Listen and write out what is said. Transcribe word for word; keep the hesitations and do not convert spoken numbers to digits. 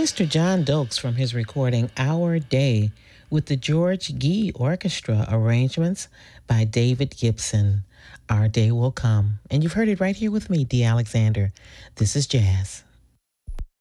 Mister John Dokes from his recording Our Day with the George Gee Orchestra arrangements by David Gibson. Our Day Will Come. And you've heard it right here with me, Dee Alexander. This is Jazz.